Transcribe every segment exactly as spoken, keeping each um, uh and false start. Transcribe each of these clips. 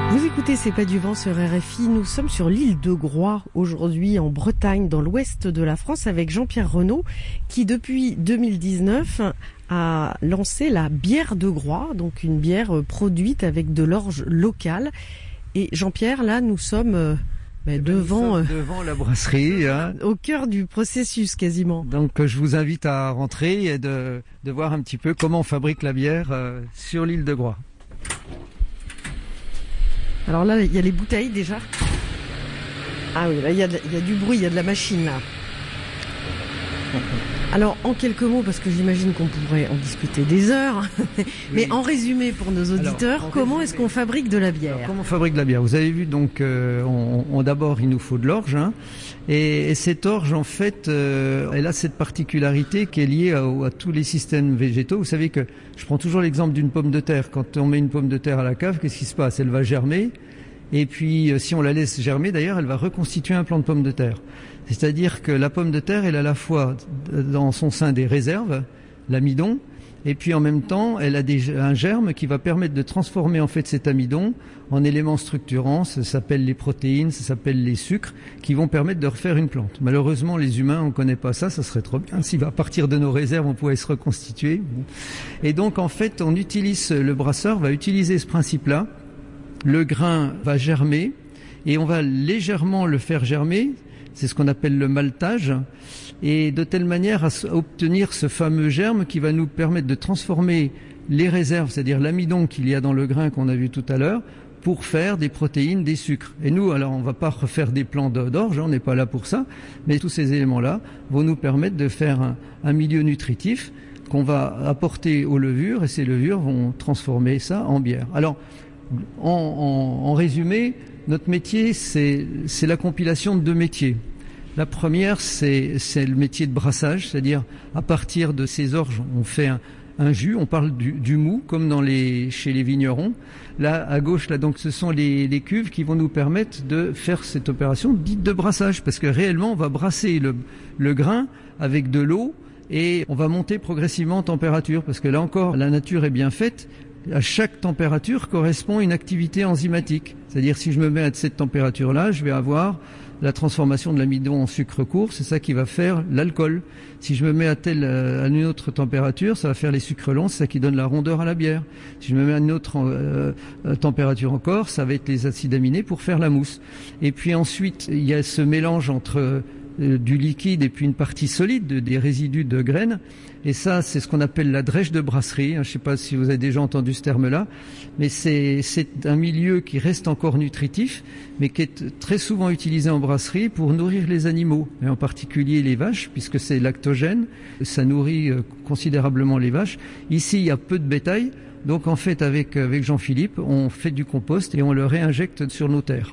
Vous écoutez C'est pas du vent sur R F I. Nous sommes sur l'île de Groix aujourd'hui en Bretagne, dans l'ouest de la France, avec Jean-Pierre Renaud qui depuis deux mille dix-neuf a lancé la bière de Groix, donc une bière produite avec de l'orge locale. Et Jean-Pierre, là nous sommes euh, ben, devant, nous sommes devant la brasserie, hein. Au cœur du processus quasiment. Donc je vous invite à rentrer et de, de voir un petit peu comment on fabrique la bière euh, sur l'île de Groix. Alors là, il y a les bouteilles déjà. Ah oui, là, il y a, de, il y a du bruit, il y a de la machine là. Alors, en quelques mots, parce que j'imagine qu'on pourrait en discuter des heures, mais oui. En résumé pour nos auditeurs, Alors, comment résumé, est-ce qu'on fabrique de la bière? Alors, comment on fabrique de la bière? Vous avez vu, donc, euh, on, on, d'abord, il nous faut de l'orge, hein, et, et cette orge, en fait, euh, elle a cette particularité qui est liée à, à tous les systèmes végétaux. Vous savez que, je prends toujours l'exemple d'une pomme de terre. Quand on met une pomme de terre à la cave, qu'est-ce qui se passe? Elle va germer. Et puis, si on la laisse germer, d'ailleurs, elle va reconstituer un plant de pomme de terre. C'est-à-dire que la pomme de terre, elle a à la fois dans son sein des réserves, l'amidon, et puis en même temps, elle a des, un germe qui va permettre de transformer en fait cet amidon en éléments structurants. Ça s'appelle les protéines, ça s'appelle les sucres, qui vont permettre de refaire une plante. Malheureusement, les humains, on connaît pas ça. Ça serait trop bien si à partir de nos réserves, on pouvait se reconstituer. Et donc, en fait, on utilise le brasseur va utiliser ce principe-là. Le grain va germer et on va légèrement le faire germer. C'est ce qu'on appelle le maltage, et de telle manière à obtenir ce fameux germe qui va nous permettre de transformer les réserves, c'est-à-dire l'amidon qu'il y a dans le grain qu'on a vu tout à l'heure, pour faire des protéines, des sucres. Et nous, alors, on va pas refaire des plants d'orge, on n'est pas là pour ça, mais tous ces éléments-là vont nous permettre de faire un, un milieu nutritif qu'on va apporter aux levures, et ces levures vont transformer ça en bière. Alors, en, en, en résumé, notre métier, c'est, c'est la compilation de deux métiers. La première, c'est, c'est le métier de brassage, c'est-à-dire à partir de ces orges, on fait un, un jus, on parle du, du mou, comme dans les, chez les vignerons. Là, à gauche, là, donc, ce sont les, les cuves qui vont nous permettre de faire cette opération dite de brassage, parce que réellement, on va brasser le, le grain avec de l'eau et on va monter progressivement en température, parce que là encore, la nature est bien faite. À chaque température correspond une activité enzymatique. C'est-à-dire, si je me mets à cette température-là, je vais avoir la transformation de l'amidon en sucre court. C'est ça qui va faire l'alcool. Si je me mets à telle, à une autre température, ça va faire les sucres longs. C'est ça qui donne la rondeur à la bière. Si je me mets à une autre euh, température encore, ça va être les acides aminés pour faire la mousse. Et puis ensuite, il y a ce mélange entre euh, du liquide et puis une partie solide, de, des résidus de graines. Et ça, c'est ce qu'on appelle la drèche de brasserie. Je ne sais pas si vous avez déjà entendu ce terme-là, mais c'est, c'est un milieu qui reste encore nutritif, mais qui est très souvent utilisé en brasserie pour nourrir les animaux, et en particulier les vaches, puisque c'est lactogène. Ça nourrit considérablement les vaches. Ici, il y a peu de bétail, donc en fait, avec, avec Jean-Philippe, on fait du compost et on le réinjecte sur nos terres.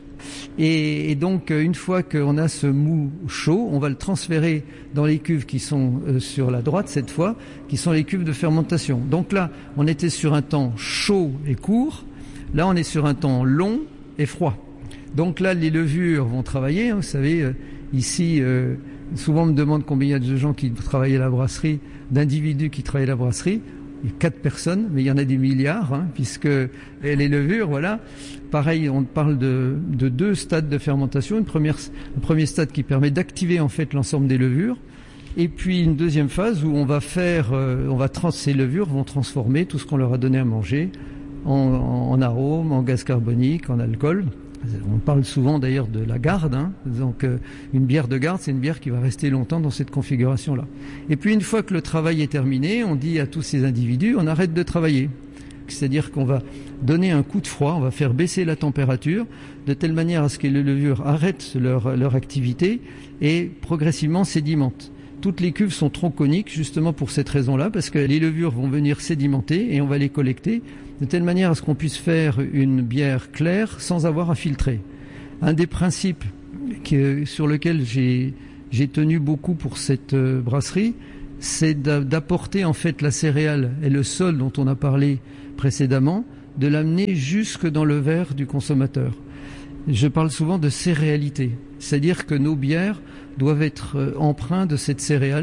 Et, et donc, une fois qu'on a ce mou chaud, on va le transférer dans les cuves qui sont euh, sur la droite cette fois, qui sont les cuves de fermentation. Donc là, on était sur un temps chaud et court. Là, on est sur un temps long et froid. Donc là, les levures vont travailler. Hein, vous savez, euh, ici, euh, souvent on me demande combien il y a de gens qui travaillent à la brasserie, d'individus qui travaillent à la brasserie. Il y a quatre personnes, mais il y en a des milliards, hein, puisque les levures, voilà. Pareil, on parle de, de deux stades de fermentation. Une première, un premier stade qui permet d'activer en fait l'ensemble des levures, et puis une deuxième phase où on va faire, euh, on va trans, ces levures vont transformer tout ce qu'on leur a donné à manger en, en, en arômes, en gaz carbonique, en alcool. On parle souvent d'ailleurs de la garde, hein. Donc euh, une bière de garde, c'est une bière qui va rester longtemps dans cette configuration-là. Et puis une fois que le travail est terminé, on dit à tous ces individus, on arrête de travailler. C'est-à-dire qu'on va donner un coup de froid, on va faire baisser la température, de telle manière à ce que les levures arrêtent leur, leur activité et progressivement sédimentent. Toutes les cuves sont tronconiques justement pour cette raison-là, parce que les levures vont venir sédimenter et on va les collecter de telle manière à ce qu'on puisse faire une bière claire sans avoir à filtrer. Un des principes qui, sur lequel j'ai, j'ai tenu beaucoup pour cette euh, brasserie, c'est d'apporter en fait la céréale et le sol dont on a parlé précédemment, de l'amener jusque dans le verre du consommateur. Je parle souvent de céréalité, c'est-à-dire que nos bières doivent être empreintes de cette céréale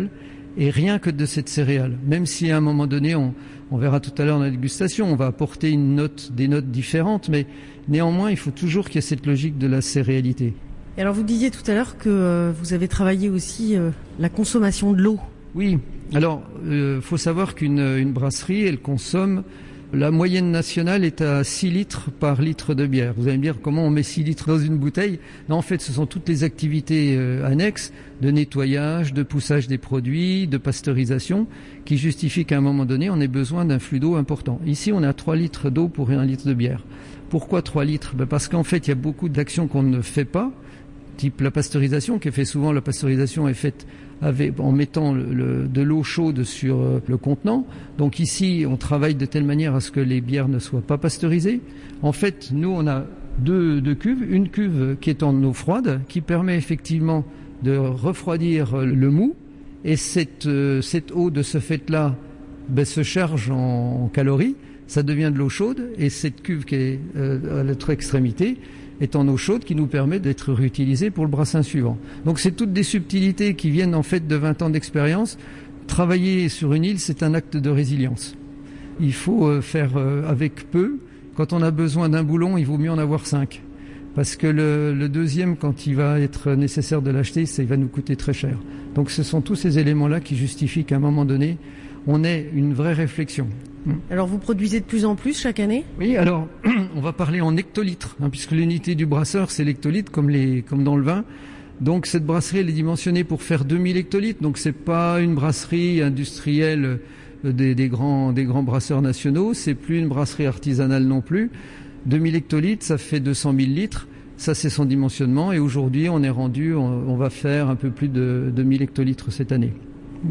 et rien que de cette céréale. Même si à un moment donné, on, on verra tout à l'heure dans la dégustation, on va apporter une note, des notes différentes, mais néanmoins, il faut toujours qu'il y ait cette logique de la céréalité. Et alors vous disiez tout à l'heure que euh, vous avez travaillé aussi euh, la consommation de l'eau. Oui, alors il euh, faut savoir qu'une une brasserie, elle consomme, la moyenne nationale est à six litres par litre de bière. Vous allez me dire comment on met six litres dans une bouteille? Non, en fait, ce sont toutes les activités euh, annexes de nettoyage, de poussage des produits, de pasteurisation qui justifient qu'à un moment donné, on ait besoin d'un flux d'eau important. Ici, on a trois litres d'eau pour un litre de bière. Pourquoi trois litres? Ben parce qu'en fait, il y a beaucoup d'actions qu'on ne fait pas, type la pasteurisation, qui est fait souvent, la pasteurisation est faite avec, en mettant le, le, de l'eau chaude sur euh, le contenant. Donc ici, on travaille de telle manière à ce que les bières ne soient pas pasteurisées. En fait, nous, on a deux, deux cuves. Une cuve qui est en eau froide, qui permet effectivement de refroidir le mou. Et cette, euh, cette eau, de ce fait-là, ben, se charge en, en calories. Ça devient de l'eau chaude. Et cette cuve qui est euh, à l'autre extrémité est en eau chaude qui nous permet d'être réutilisée pour le brassin suivant. Donc c'est toutes des subtilités qui viennent en fait de vingt ans d'expérience. Travailler sur une île, c'est un acte de résilience. Il faut faire avec peu. Quand on a besoin d'un boulon, il vaut mieux en avoir cinq. Parce que le, le deuxième, quand il va être nécessaire de l'acheter, ça va nous coûter très cher. Donc ce sont tous ces éléments-là qui justifient qu'à un moment donné, on ait une vraie réflexion. Alors vous produisez de plus en plus chaque année? Oui, alors on va parler en hectolitres, hein, puisque l'unité du brasseur c'est l'hectolitre comme, les, comme dans le vin. Donc cette brasserie elle est dimensionnée pour faire deux mille hectolitres, donc c'est pas une brasserie industrielle des, des, grands, des grands brasseurs nationaux, c'est plus une brasserie artisanale non plus. deux mille hectolitres, ça fait deux cent mille litres, ça c'est son dimensionnement, et aujourd'hui on est rendu, on, on va faire un peu plus de deux mille hectolitres cette année.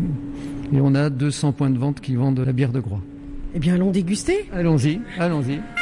Et on a deux cents points de vente qui vendent la bière de Groix. Eh bien, allons déguster. Allons-y, allons-y.